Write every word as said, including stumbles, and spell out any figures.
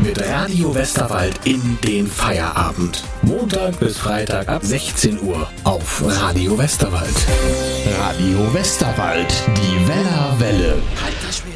mit Radio Westerwald in den Feierabend. Montag bis Freitag ab sechzehn Uhr auf Radio Westerwald. Radio Westerwald, die Weller Welle. Halt das Schwert.